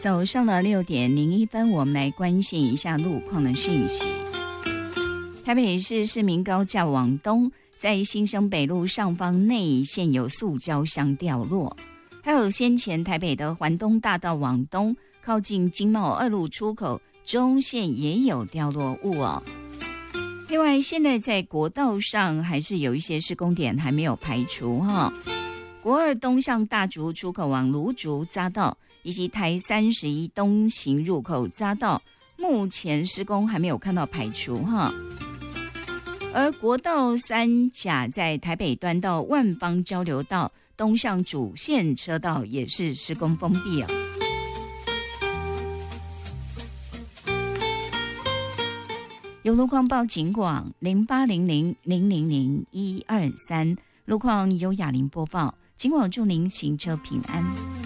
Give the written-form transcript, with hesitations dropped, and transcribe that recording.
早上的6:01，我们来关心一下路况的讯息。台北市市民高架往东，在新生北路上方内线有塑胶箱掉落，还有先前台北的环东大道往东，靠近经贸2路出口中线也有掉落物哦。另外，现在在国道上还是有一些施工点还没有排除哈。国2东向大竹出口往芦竹匝道，以及台31东行入口匝道，目前施工还没有看到排除哈。而国道3甲在台北端到万芳交流道东向主线车道也是施工封闭哦。有路况报警广0800000123，路况由雅玲播报，警广祝您行车平安。